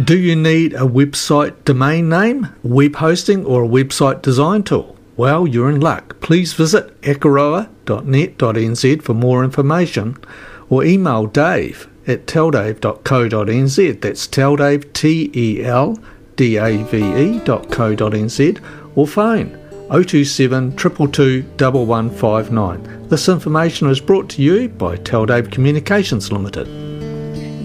Do you need a website domain name, web hosting or a website design tool? Well, you're in luck. Please visit ekaroa.net.nz for more information or email Dave at teldave.co.nz. That's teldave, teldave.co.nz, or phone 027 222 1159. This information is brought to you by Teldave Communications Limited.